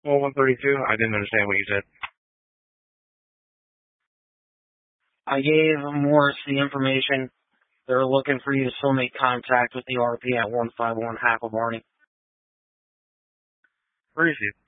Well, 132. I didn't understand what you said. I gave Morris the information. They're looking for you to still make contact with the RP at 151 Hacklebarney. Where is he?